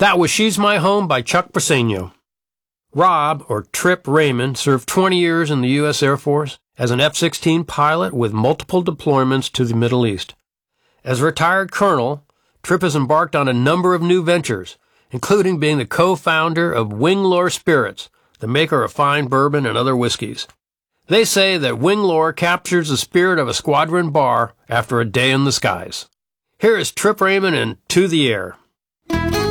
That was She's My Home by Chuck Briseño. Rob, or Trip Raymond, served 20 years in the U.S. Air Force as an F-16 pilot with multiple deployments to the Middle East. As a retired colonel, Trip has embarked on a number of new ventures, including being the co-founder of Winglore Spirits, the maker of fine bourbon and other whiskeys. They say that Winglore captures the spirit of a squadron bar after a day in the skies. Here is Trip Raymond and To the Air.